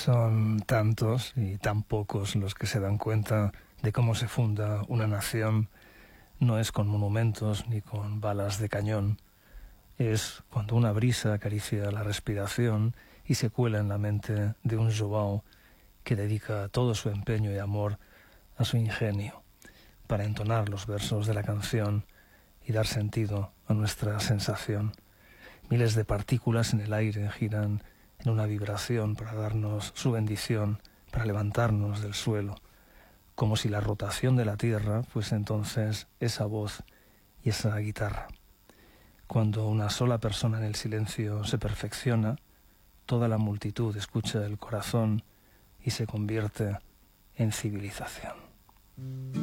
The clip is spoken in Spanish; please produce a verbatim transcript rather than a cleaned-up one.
Son tantos y tan pocos los que se dan cuenta de cómo se funda una nación. No es con monumentos ni con balas de cañón. Es cuando una brisa acaricia la respiración y se cuela en la mente de un João que dedica todo su empeño y amor a su ingenio para entonar los versos de la canción y dar sentido a nuestra sensación. Miles de partículas en el aire giran en una vibración para darnos su bendición, para levantarnos del suelo, como si la rotación de la tierra fuese entonces esa voz y esa guitarra. Cuando una sola persona en el silencio se perfecciona, toda la multitud escucha el corazón y se convierte en civilización.